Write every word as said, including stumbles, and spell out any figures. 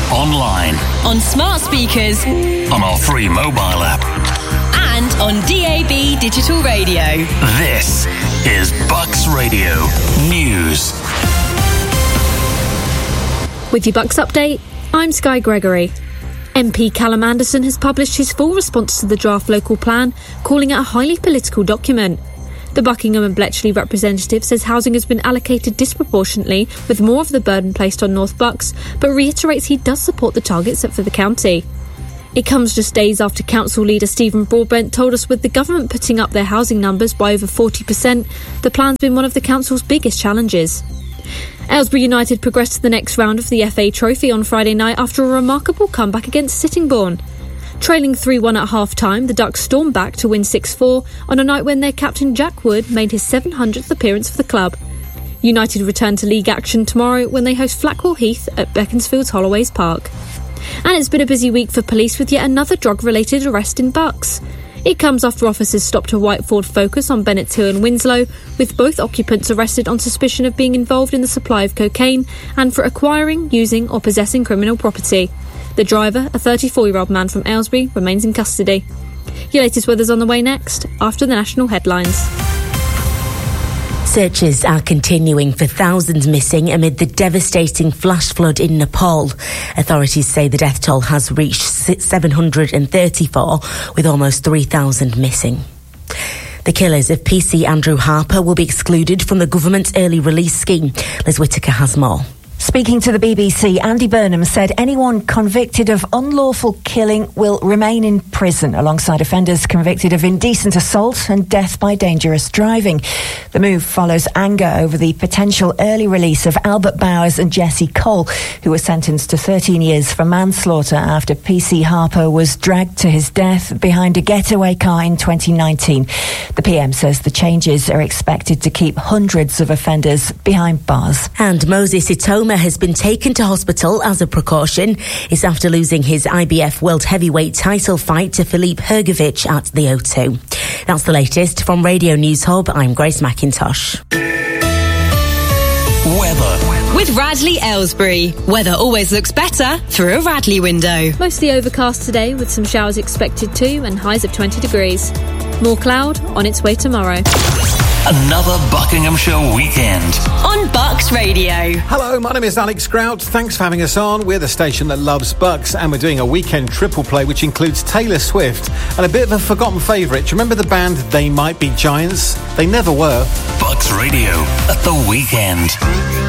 online, on smart speakers, on our free mobile app, and on D A B digital radio. This is Bucks Radio News. With your Bucks update, I'm Sky Gregory. M P Callum Anderson has published his full response to the draft local plan, calling it a highly political document. The Buckingham and Bletchley representative says housing has been allocated disproportionately, with more of the burden placed on North Bucks, but reiterates he does support the target set for the county. It comes just days after council leader Stephen Broadbent told us with the government putting up their housing numbers by over forty percent, the plan's been one of the council's biggest challenges. Aylesbury United progressed to the next round of the F A Trophy on Friday night after a remarkable comeback against Sittingbourne. Trailing three one at half-time, the Ducks stormed back to win six four on a night when their captain Jack Wood made his seven hundredth appearance for the club. United return to league action tomorrow when they host Flackwell Heath at Beaconsfield's Holloway's Park. And it's been a busy week for police with yet another drug-related arrest in Bucks. It comes after officers stopped a white Ford Focus on Bennett's Hill in Winslow, with both occupants arrested on suspicion of being involved in the supply of cocaine and for acquiring, using or possessing criminal property. The driver, a thirty-four-year-old man from Aylesbury, remains in custody. Your latest weather's on the way next, after the national headlines. Searches are continuing for thousands missing amid the devastating flash flood in Nepal. Authorities say the death toll has reached seven hundred thirty-four, with almost three thousand missing. The killers of P C Andrew Harper will be excluded from the government's early release scheme. Liz Whittaker has more. Speaking to the B B C, Andy Burnham said anyone convicted of unlawful killing will remain in prison alongside offenders convicted of indecent assault and death by dangerous driving. The move follows anger over the potential early release of Albert Bowers and Jesse Cole, who were sentenced to thirteen years for manslaughter after P C Harper was dragged to his death behind a getaway car in twenty nineteen. The P M says the changes are expected to keep hundreds of offenders behind bars. And Moses Itoma has been taken to hospital as a precaution. It's after losing his I B F World Heavyweight title fight to Filip Hrgovic at the O two. That's the latest from Radio News Hub. I'm Grace McIntosh. Weather. With Radley Aylesbury. Weather always looks better through a Radley window. Mostly overcast today with some showers expected too and highs of twenty degrees. More cloud on its way tomorrow. Another Buckinghamshire weekend on Bucks Radio. Hello, my name is Alex Grout. Thanks for having us on. We're the station that loves Bucks, and we're doing a weekend triple play which includes Taylor Swift and a bit of a forgotten favourite. Do you remember the band They Might Be Giants? They never were. Bucks Radio at the weekend.